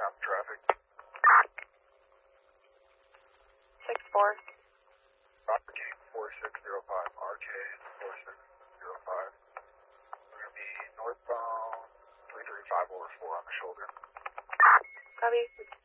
Copy traffic. 6-4. Roger 4605, RJ 4605. We're going to be northbound 335 over 4 on the shoulder. Copy.